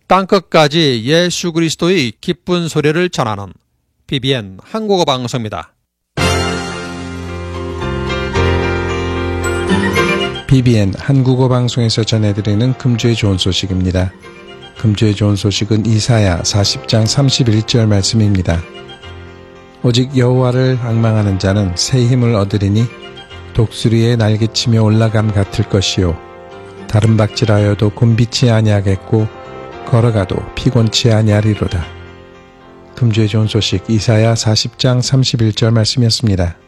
땅끝까지 예수 그리스도의 기쁜 소리를 전하는 BBN 한국어 방송입니다. BBN 한국어 방송에서 전해드리는 금주의 좋은 소식입니다. 금주의 좋은 소식은 이사야 40장 31절 말씀입니다. 오직 여호와를 앙망하는 자는 새 힘을 얻으리니 독수리의 날개치며 올라감 같을 것이요 다른 박질하여도 곤비치 아니하겠고 걸어가도 피곤치 아니하리로다. 금주의 좋은 소식 이사야 40장 31절 말씀이었습니다.